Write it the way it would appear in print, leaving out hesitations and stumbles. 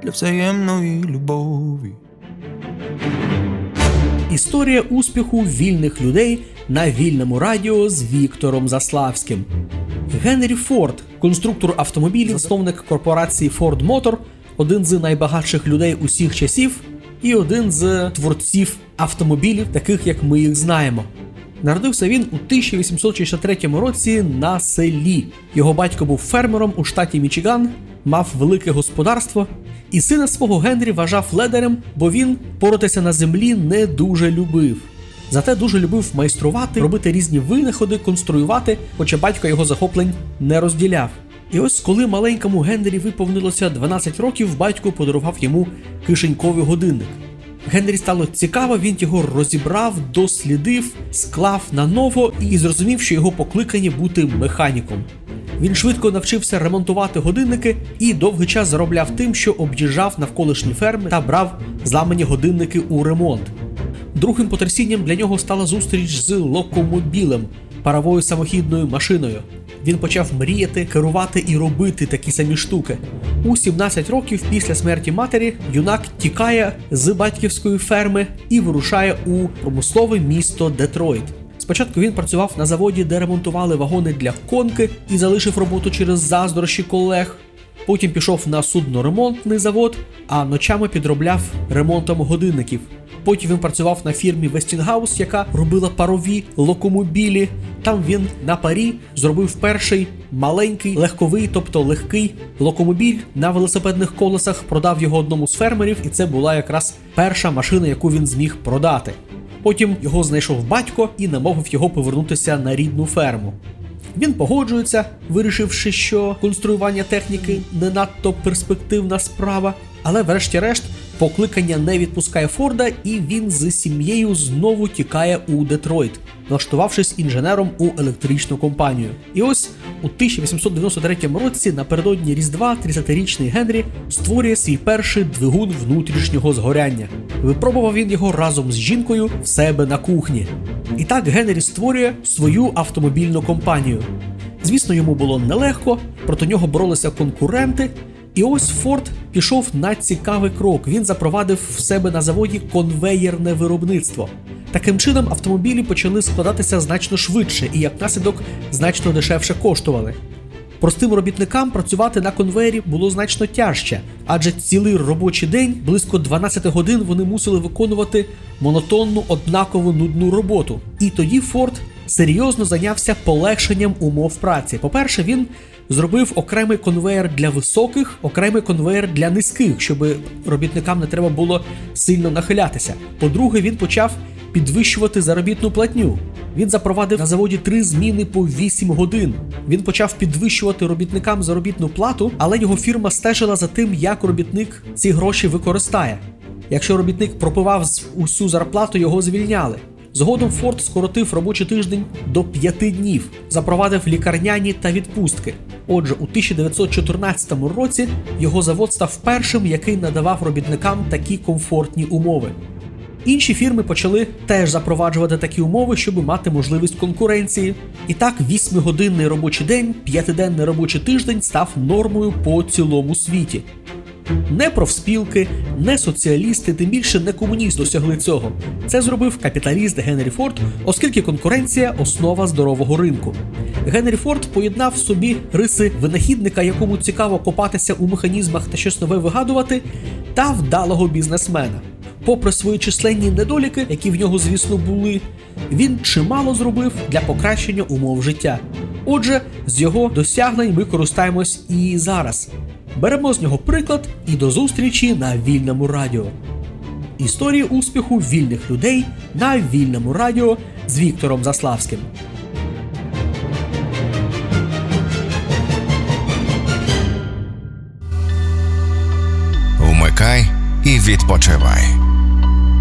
для взаємної любові. Історія успіху вільних людей на вільному радіо з Віктором Заславським. Генрі Форд, конструктор автомобілів, засновник корпорації Ford Motor, один з найбагатших людей усіх часів і один з творців автомобілів, таких як ми їх знаємо. Народився він у 1863 році на селі. Його батько був фермером у штаті Мічиган, мав велике господарство, і сина свого Генрі вважав ледарем, бо він поротися на землі не дуже любив. Зате дуже любив майструвати, робити різні винаходи, конструювати, хоча батько його захоплень не розділяв. І ось коли маленькому Генрі виповнилося 12 років, батько подарував йому кишеньковий годинник. Генрі стало цікаво, він його розібрав, дослідив, склав наново і зрозумів, що його покликання бути механіком. Він швидко навчився ремонтувати годинники і довгий час заробляв тим, що об'їжджав навколишні ферми та брав зламані годинники у ремонт. Другим потрясінням для нього стала зустріч з локомобілем, паровою самохідною машиною. Він почав мріяти, керувати і робити такі самі штуки. У 17 років після смерті матері юнак тікає з батьківської ферми і вирушає у промислове місто Детройт. Спочатку він працював на заводі, де ремонтували вагони для конки і залишив роботу через заздрощі колег. Потім пішов на судноремонтний завод, а ночами підробляв ремонтом годинників. Потім він працював на фірмі Westinghouse, яка робила парові локомобілі. Там він на парі зробив перший маленький, легковий, тобто легкий локомобіль на велосипедних колесах, продав його одному з фермерів, і це була якраз перша машина, яку він зміг продати. Потім його знайшов батько і намовив його повернутися на рідну ферму. Він погоджується, вирішивши, що конструювання техніки не надто перспективна справа, але врешті-решт покликання не відпускає Форда, і він з сім'єю знову тікає у Детройт, влаштувавшись інженером у електричну компанію. І ось у 1893 році, напередодні Різдва, 30-річний Генрі створює свій перший двигун внутрішнього згоряння. Випробував він його разом з жінкою в себе на кухні. І так Генрі створює свою автомобільну компанію. Звісно, йому було нелегко, проти нього боролися конкуренти. І ось Форд пішов на цікавий крок. Він запровадив в себе на заводі конвеєрне виробництво. Таким чином автомобілі почали складатися значно швидше і, як наслідок, значно дешевше коштували. Простим робітникам працювати на конвеєрі було значно тяжче, адже цілий робочий день, близько 12 годин, вони мусили виконувати монотонну, однакову нудну роботу. І тоді Форд серйозно зайнявся полегшенням умов праці. По-перше, він зробив окремий конвеєр для високих, окремий конвеєр для низьких, щоб робітникам не треба було сильно нахилятися. По-друге, він почав підвищувати заробітну платню. Він запровадив на заводі 3 зміни по 8 годин. Він почав підвищувати робітникам заробітну плату, але його фірма стежила за тим, як робітник ці гроші використає. Якщо робітник пропивав усю зарплату, його звільняли. Згодом Форд скоротив робочий тиждень до 5 днів, запровадив лікарняні та відпустки. Отже, у 1914 році його завод став першим, який надавав робітникам такі комфортні умови. Інші фірми почали теж запроваджувати такі умови, щоб мати можливість конкуренції. І так 8-годинний робочий день, 5-денний робочий тиждень став нормою по цілому світі. Не профспілки, не соціалісти, тим більше не комуністи досягли цього. Це зробив капіталіст Генрі Форд, оскільки конкуренція – основа здорового ринку. Генрі Форд поєднав в собі риси винахідника, якому цікаво копатися у механізмах та щось нове вигадувати, та вдалого бізнесмена. Попри свої численні недоліки, які в нього, звісно, були, він чимало зробив для покращення умов життя. Отже, з його досягнень ми користаємось і зараз. Беремо з нього приклад і до зустрічі на Вільному радіо. Історії успіху вільних людей на Вільному радіо з Віктором Заславським. Вмикай і відпочивай.